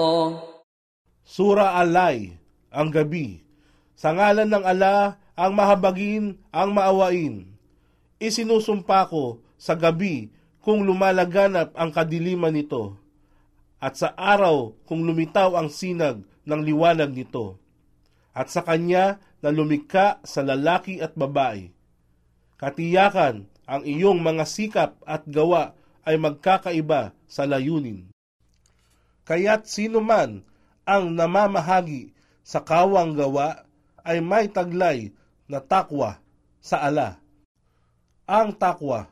Sura Alay, ang gabi. Sa ngalan ng ala, ang mahabagin, ang maawain. Isinusumpa ko sa gabi kung lumalaganap ang kadiliman nito, at sa araw kung lumitaw ang sinag ng liwanag nito, at sa kanya na lumikha sa lalaki at babae. Katiyakan ang iyong mga sikap at gawa ay magkakaiba sa layunin. Kaya't sino man ang namamahagi sa kawang gawa ay may taglay na takwa sa ala. Ang takwa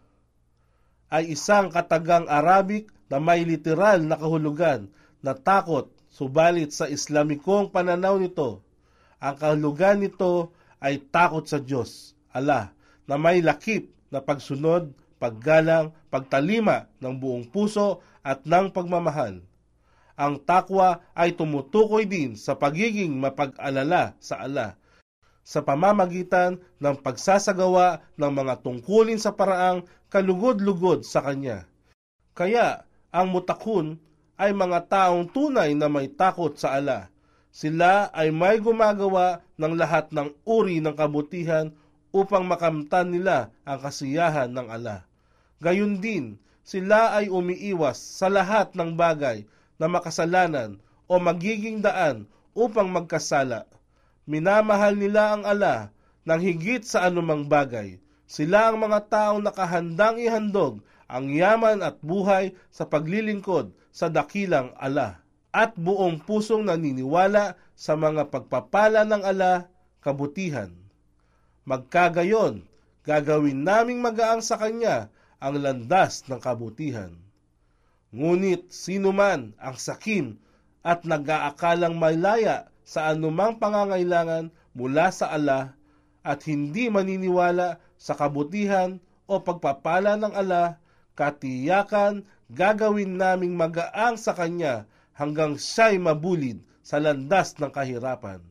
ay isang katagang Arabic na may literal na kahulugan na takot, subalit sa Islamikong pananaw nito, ang kahulugan nito ay takot sa Diyos, ala, na may lakip na pagsunod, paggalang, pagtalima ng buong puso at ng pagmamahal. Ang takwa ay tumutukoy din sa pagiging mapag-alala sa ala, sa pamamagitan ng pagsasagawa ng mga tungkulin sa paraang kalugod-lugod sa Kanya. Kaya, ang mutakun ay mga taong tunay na may takot sa ala. Sila ay may gumagawa ng lahat ng uri ng kabutihan upang makamtan nila ang kasiyahan ng ala. Gayun din, sila ay umiiwas sa lahat ng bagay na makasalanan o magiging daan upang magkasala. Minamahal nila ang ala ng higit sa anumang bagay. Sila ang mga taong nakahandang ihandog ang yaman at buhay sa paglilingkod sa dakilang ala, at buong pusong naniniwala sa mga pagpapala ng ala, kabutihan. Magkagayon, gagawin naming magaang sa Kanya ang landas ng kabutihan. Ngunit sino man ang sakim at nag-aakalang malaya sa anumang pangangailangan mula sa ala at hindi maniniwala sa kabutihan o pagpapala ng ala, katiyakan gagawin naming magaang sa Kanya hanggang siya'y mabulid sa landas ng kahirapan.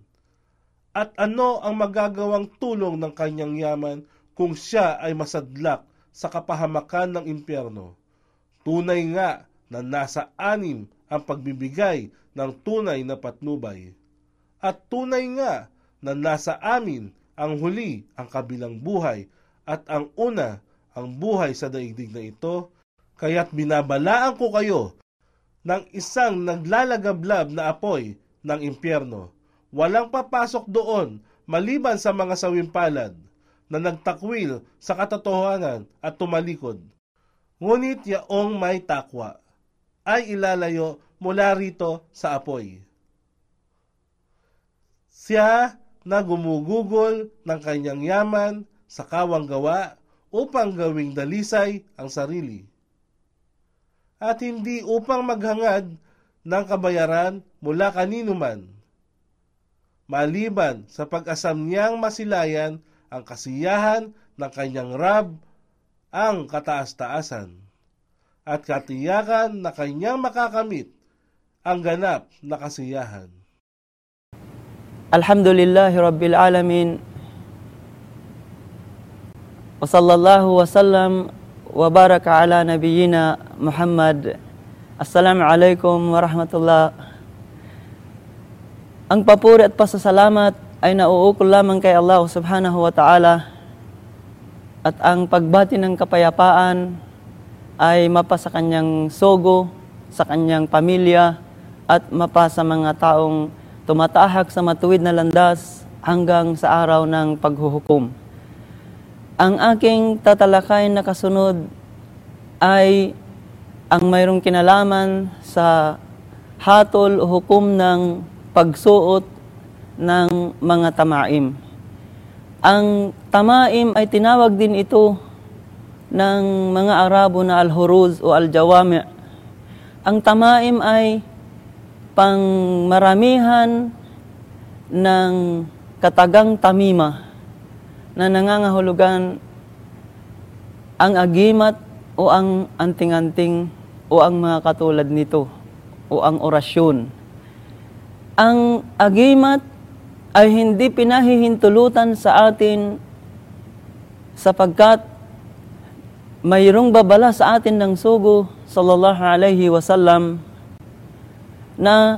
At ano ang magagawang tulong ng kanyang yaman kung siya ay masadlak sa kapahamakan ng impyerno? Tunay nga na nasa anim ang pagbibigay ng tunay na patnubay. At tunay nga na nasa amin ang huli ang kabilang buhay at ang una ang buhay sa daigdig na ito, kaya't binabalaan ko kayo ng isang naglalagablab na apoy ng impyerno. Walang papasok doon maliban sa mga sawimpalad na nagtakwil sa katotohanan at tumalikod. Ngunit yaong may takwa ay ilalayo mula rito sa apoy. Siya na gumugugol ng kanyang yaman sa kawang gawa upang gawing dalisay ang sarili, at hindi upang maghangad ng kabayaran mula kanino man, maliban sa pag-asam niyang masilayan ang kasiyahan ng kanyang Rab, ang kataas-taasan, at katiyakan na kanyang makakamit ang ganap na kasiyahan. Alhamdulillahi Rabbil Alamin. Wa sallallahu wa sallam wa baraka ala nabiyyina Muhammad. Assalamualaikum warahmatullah. Ang papuri at pasasalamat ay nauukol lamang kay Allah subhanahu wa ta'ala, at ang pagbati ng kapayapaan ay mapa sa kanyang sogo, sa kanyang pamilya, at mapa sa mga taong tumatahak sa matuwid na landas hanggang sa araw ng paghuhukom. Ang aking tatalakayin na kasunod ay ang mayroong kinalaman sa hatol o hukom ng pagsuot ng mga tamaim. Ang tamaim ay tinawag din ito ng mga Arabo na al-huruz o al-jawami'. Ang tamaim ay pangmaramihan ng katagang tamima na nangangahulugan ang agimat o ang anting-anting o ang mga katulad nito o ang orasyon. Ang agimat ay hindi pinahihintulutan sa atin sapagkat mayroong babala sa atin ng sugo sallallahu alaihi wasallam na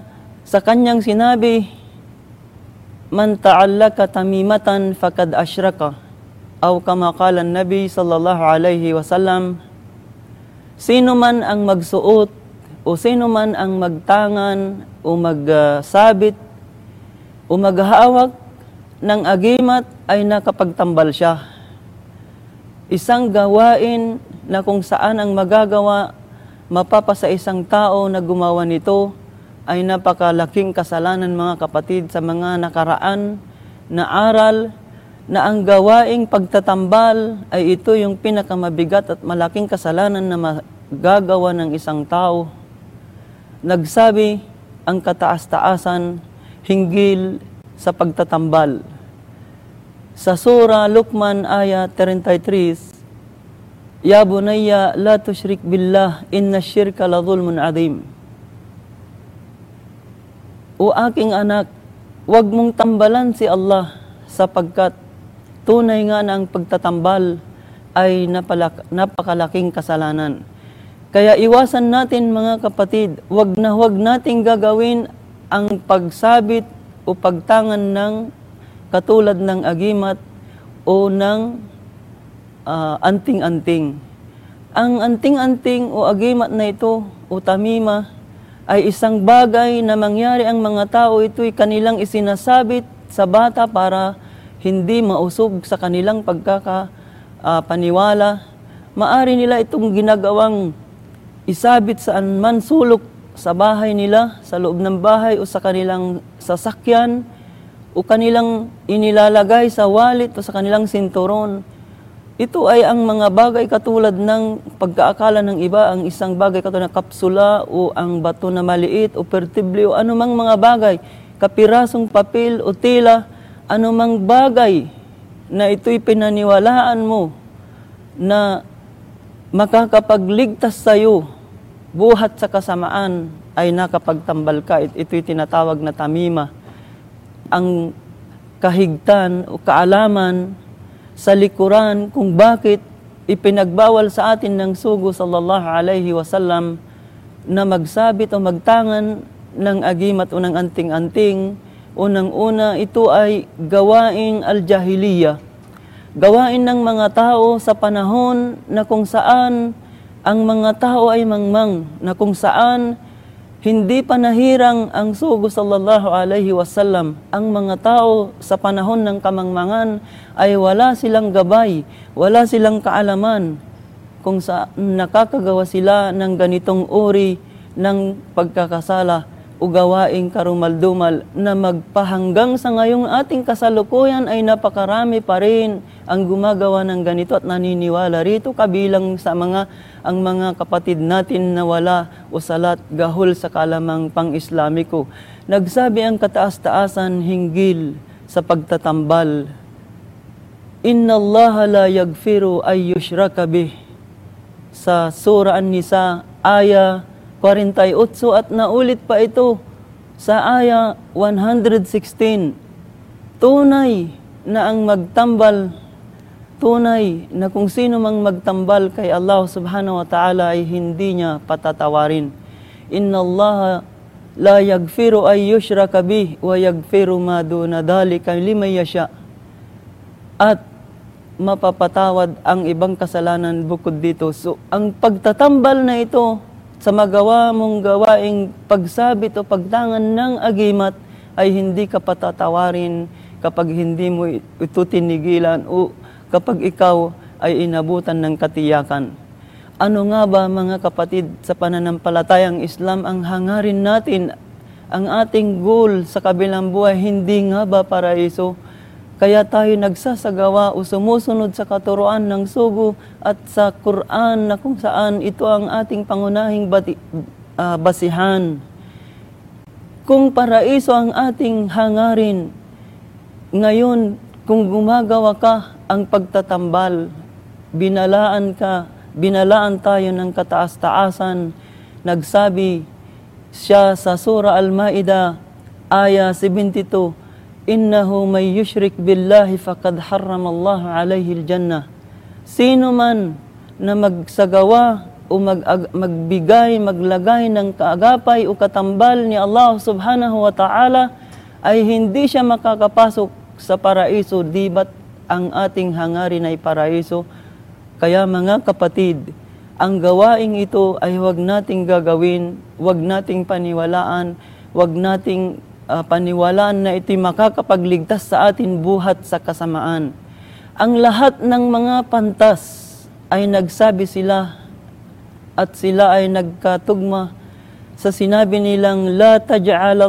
Sa kanyang sinabi, "Man ta'allaka tamimatan faqad asyraka." Aw kama qala an-nabi sallallahu alaihi wasallam, sino man ang magsuot o sino man ang magtangan o magsabit o maghawak ng agimat ay nakapagtambal siya. Isang gawain na kung saan ang magagawa mapapasa isang tao na gumawa nito ay napakalaking kasalanan, mga kapatid, sa mga nakaraan na aral na ang gawaing pagtatambal ay ito yung pinakamabigat at malaking kasalanan na magagawa ng isang tao. Nagsabi ang kataas-taasan hinggil sa pagtatambal. Sa Surah Luqman ayat 33, "Ya bunayya la tusyrik billah inna syirka la dhulmun adhim." O aking anak, huwag mong tambalan si Allah sapagkat tunay nga na ang pagtatambal ay napakalaking kasalanan. Kaya iwasan natin, mga kapatid, huwag nating gagawin ang pagsabit o pagtangan ng katulad ng agimat o ng anting-anting. Ang anting-anting o agimat na ito o tamima ay isang bagay na mangyari ang mga tao ito'y kanilang isinasabit sa bata para hindi mausog sa kanilang paniwala. Maari nila itong ginagawang isabit saan man sulok sa bahay nila, sa loob ng bahay o sa kanilang sasakyan o kanilang inilalagay sa wallet o sa kanilang sinturon. Ito ay ang mga bagay katulad ng pagkaakala ng iba, ang isang bagay katulad ng kapsula o ang bato na maliit o pertible o anumang mga bagay, kapirasong papel o tela, anumang bagay na ito'y pinaniwalaan mo na makakapagligtas sa iyo buhat sa kasamaan ay nakapagtambal ka. Ito'y tinatawag na tamima. Ang kahigtan o kaalaman sa likuran kung bakit ipinagbawal sa atin ng sugo sallallahu alaihi wasallam na magsabit o magtangan ng agimat o ng anting-anting. Unang-una, ito ay gawaing al-jahiliya. Gawain ng mga tao sa panahon na kung saan ang mga tao ay mangmang, na kung saan hindi pa nahirang ang sugo sallallahu alaihi wasallam. Ang mga tao sa panahon ng kamangmangan ay wala silang gabay, wala silang kaalaman kung saan nakakagawa sila ng ganitong uri ng pagkakasala o gawaing karumaldumal na magpahanggang sa ngayong ating kasalukuyan ay napakarami pa rin ang gumagawa ng ganito at naniniwala rito, kabilang sa ang mga kapatid natin na wala o salat gahol sa kalamang pang-Islamiko. Nagsabi ang kataas-taasan hinggil sa pagtatambal, "Inna Allah la yaghfiru ay yushraka bih." Sa Surah An-Nisa, aya 48 at naulit pa ito sa aya 116. Tunay na ang magtambal, tunay na kung sino mang magtambal kay Allah subhanahu wa ta'ala ay hindi niya patatawarin. Inna Allah la yaghfiru ay yushraka bih wa yaghfiru ma duna dhalika liman yasha. At mapapatawad ang ibang kasalanan bukod dito. So, ang pagtatambal na ito sa magawa mong gawaing pagsabit o pagtangan ng agimat ay hindi ka patatawarin kapag hindi mo ito tinigilan o kapag ikaw ay inabutan ng katiyakan. Ano nga ba, mga kapatid, sa pananampalatayang Islam ang hangarin natin, ang ating goal sa kabilang buhay, hindi nga ba paraiso? Kaya tayo nagsasagawa o sumusunod sa katuruan ng sugo at sa Quran na kung saan ito ang ating pangunahing basihan. Kung paraiso ang ating hangarin, ngayon kung gumagawa ka ang pagtatambal, binalaan tayo ng kataas-taasan. Nagsabi siya sa Surah Al-Ma'idah, aya 72, "Innahu may yushrik billahi faqad harramallahu alayhi al-jannah." Sino man na magsagawa o maglagay ng kaagapay o katambal ni Allah subhanahu wa ta'ala, ay hindi siya makakapasok sa paraiso, di ba't ang ating hangarin ay paraiso? Kaya mga kapatid, ang gawaing ito ay huwag nating gagawin, huwag nating paniwalaan, huwag nating paniwalaan na ito'y makakapagligtas sa atin buhat sa kasamaan. Ang lahat ng mga pantas ay nagsabi sila at sila ay nagkatugma sa sinabi nilang la taj'al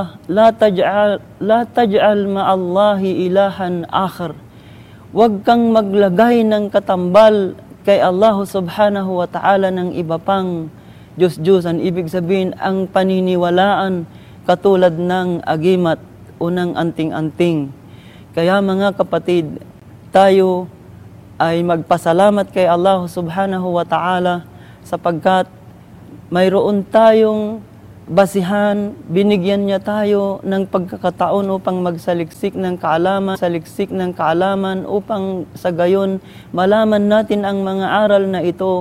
ma'allahi ilahan akhar. Huwag kang maglagay ng katambal kay Allah subhanahu wa ta'ala ng iba pang Diyos-Diyosan. Ibig sabihin, ang paniniwalaan katulad ng agimat o ng anting-anting. Kaya mga kapatid, tayo ay magpasalamat kay Allah subhanahu wa ta'ala sapagkat mayroon tayong basihan, binigyan niya tayo ng pagkakataon upang magsaliksik ng kaalaman, upang sa gayon malaman natin ang mga aral na ito